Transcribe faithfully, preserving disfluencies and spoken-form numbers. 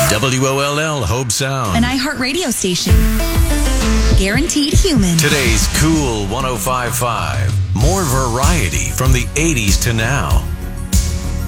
W O L L Hope Sound. An iHeart radio station. Guaranteed human. Today's Cool one oh five point five. More variety from the eighties to now.